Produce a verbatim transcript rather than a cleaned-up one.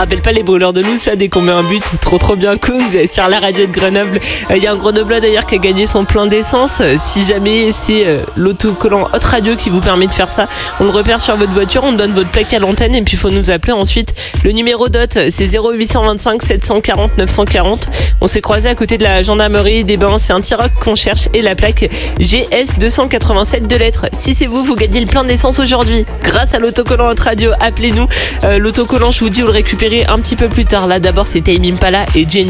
rappelle pas les brûleurs de loup, ça, dès qu'on met un but, trop trop bien Kungs sur la radio de Grenoble. Il euh, y a un Grenoblois d'ailleurs qui a gagné son plein d'essence. Si jamais c'est euh, l'autocollant Hot Radio qui vous permet de faire ça, on le repère sur votre voiture, on donne votre plaque à l'antenne et puis il faut nous appeler ensuite. Le numéro D O T, c'est zéro huit cent vingt-cinq sept cent quarante neuf cent quarante. On s'est croisé à côté de la gendarmerie des Bains, c'est un T-Roc qu'on cherche et la plaque G S deux cent quatre-vingt-sept de lettres. Si c'est vous, vous gagnez le plein d'essence aujourd'hui grâce à l'autocollant Hot Radio. Appelez-nous. Euh, l'autocollant, je vous dis, vous le récupérez un petit peu plus tard. Là, d'abord, c'est Tame Impala et Jenny.